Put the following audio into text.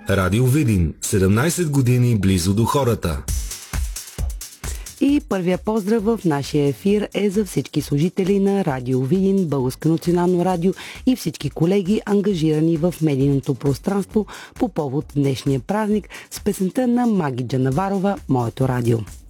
Радио Видин. 17 години близо до хората. И първия поздрав в нашия ефир е за всички служители на Радио Видин, Българско национално радио и всички колеги, ангажирани в медийното пространство по повод днешния празник с песента на Маги Джанаварова «Моето радио».